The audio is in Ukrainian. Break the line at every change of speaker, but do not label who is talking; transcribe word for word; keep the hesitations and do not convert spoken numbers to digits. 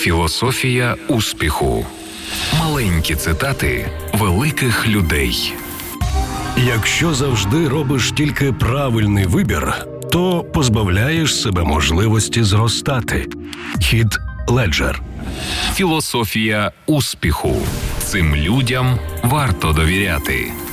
Філософія успіху. Маленькі цитати великих людей.
Якщо завжди робиш тільки правильний вибір, то позбавляєш себе можливості зростати. Хіт Леджер.
Філософія успіху. Цим людям варто довіряти.